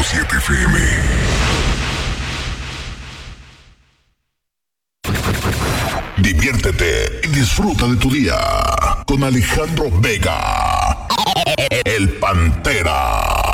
100.7 FM. Diviértete y disfruta de tu día con Alejandro Vega, el Pantera.